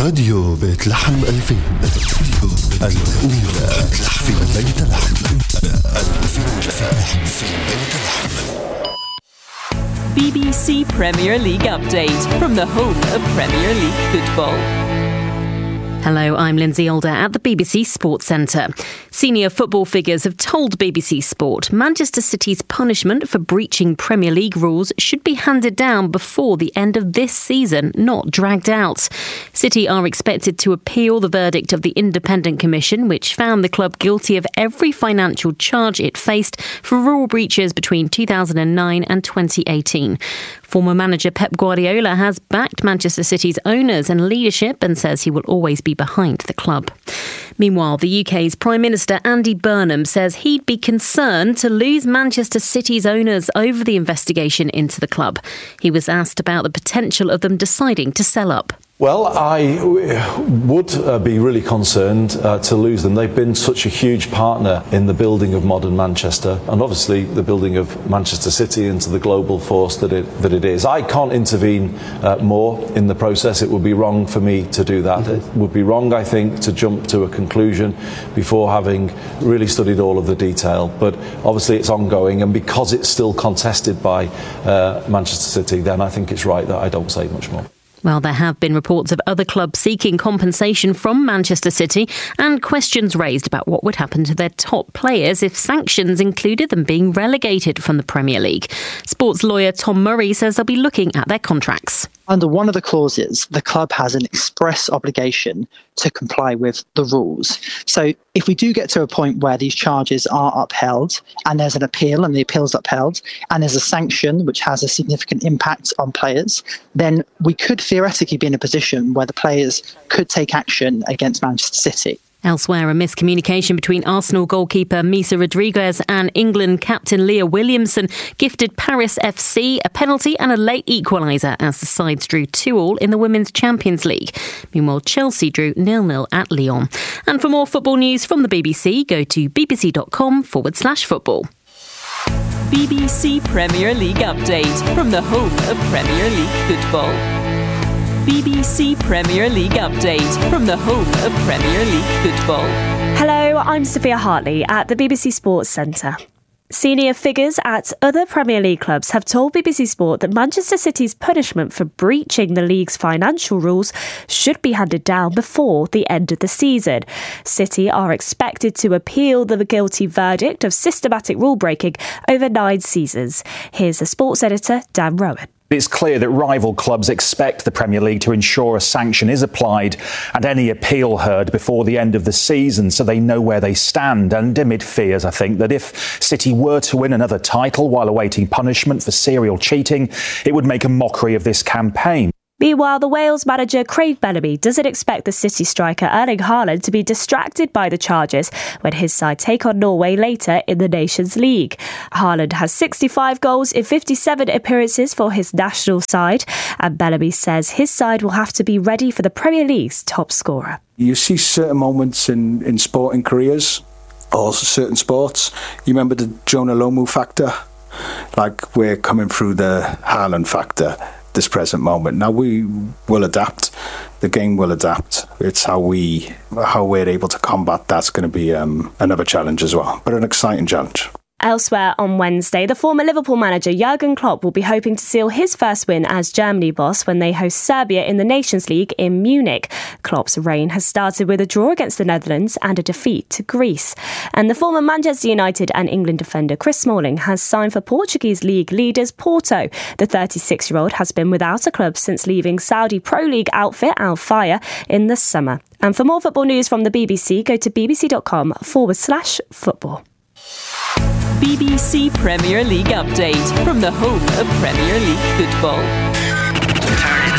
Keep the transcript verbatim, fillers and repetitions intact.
راديو بيت لحم ألفين، الأولى في بيت لحم. B B C Premier League update from the home of Premier League football. Hello, I'm Lindsay Alder at the B B C Sports Centre. Senior football figures have told B B C Sport Manchester City's punishment for breaching Premier League rules should be handed down before the end of this season, not dragged out. City are expected to appeal the verdict of the Independent Commission, which found the club guilty of every financial charge it faced for rule breaches between two thousand nine and twenty eighteen. Former manager Pep Guardiola has backed Manchester City's owners and leadership and says he will always be behind the club. Meanwhile, the U K's Prime Minister Andy Burnham says he'd be concerned to lose Manchester City's owners over the investigation into the club. He was asked about the potential of them deciding to sell up. Well, I would uh, be really concerned uh, to lose them. They've been such a huge partner in the building of modern Manchester and obviously the building of Manchester City into the global force that it that it is. I can't intervene uh, more in the process. It would be wrong for me to do that. Mm-hmm. It would be wrong, I think, to jump to a conclusion before having really studied all of the detail. But obviously it's ongoing, and because it's still contested by uh, Manchester City, then I think it's right that I don't say much more. Well, there have been reports of other clubs seeking compensation from Manchester City and questions raised about what would happen to their top players if sanctions included them being relegated from the Premier League. Sports lawyer Tom Murray says they'll be looking at their contracts. Under one of the clauses, the club has an express obligation to comply with the rules. So if we do get to a point where these charges are upheld and there's an appeal and the appeal's upheld and there's a sanction which has a significant impact on players, then we could theoretically be in a position where the players could take action against Manchester City. Elsewhere, a miscommunication between Arsenal goalkeeper Misa Rodriguez and England captain Leah Williamson gifted Paris F C a penalty and a late equaliser as the sides drew two all in the Women's Champions League. Meanwhile, Chelsea drew nil nil at Lyon. And for more football news from the B B C, go to bbc.com forward slash football. B B C Premier League update from the home of Premier League football. B B C Premier League update from the home of Premier League football. Hello, I'm Sophia Hartley at the B B C Sports Centre. Senior figures at other Premier League clubs have told B B C Sport that Manchester City's punishment for breaching the league's financial rules should be handed down before the end of the season. City are expected to appeal the guilty verdict of systematic rule breaking over nine seasons. Here's the sports editor, Dan Rowan. It's clear that rival clubs expect the Premier League to ensure a sanction is applied and any appeal heard before the end of the season so they know where they stand. And amid fears, I think, that if City were to win another title while awaiting punishment for serial cheating, it would make a mockery of this campaign. Meanwhile, the Wales manager Craig Bellamy doesn't expect the City striker Erling Haaland to be distracted by the charges when his side take on Norway later in the Nations League. Haaland has sixty-five goals in fifty-seven appearances for his national side, and Bellamy says his side will have to be ready for the Premier League's top scorer. You see certain moments in, in sporting careers or certain sports. You remember the Jonah Lomu factor? Like we're coming through the Haaland factor. This present moment. Now we will adapt. The game will adapt. It's how we how we're able to combat that's going to be um, another challenge as well, but an exciting challenge. Elsewhere on Wednesday, the former Liverpool manager Jurgen Klopp will be hoping to seal his first win as Germany boss when they host Serbia in the Nations League in Munich. Klopp's reign has started with a draw against the Netherlands and a defeat to Greece. And the former Manchester United and England defender Chris Smalling has signed for Portuguese league leaders Porto. The thirty-six-year-old has been without a club since leaving Saudi Pro League outfit Al Fayha in the summer. And for more football news from the B B C, go to bbc.com forward slash football. B B C Premier League update from the home of Premier League football.